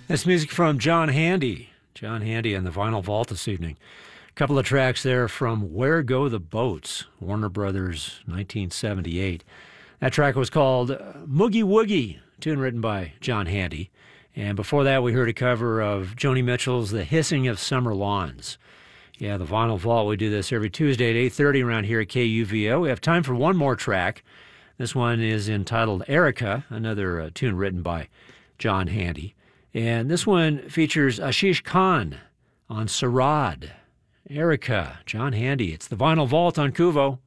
That's music from John Handy. John Handy and the Vinyl Vault this evening. A couple of tracks there from Where Go the Boats, Warner Brothers, 1978. That track was called Moogie Woogie, tune written by John Handy. And before that, we heard a cover of Joni Mitchell's The Hissing of Summer Lawns. Yeah, the Vinyl Vault, we do this every Tuesday at 8:30 around here at KUVO. We have time for one more track. This one is entitled Erica, another tune written by John Handy. And this one features Ashish Khan on Sarad. Erica, John Handy. It's the Vinyl Vault on Kuvo.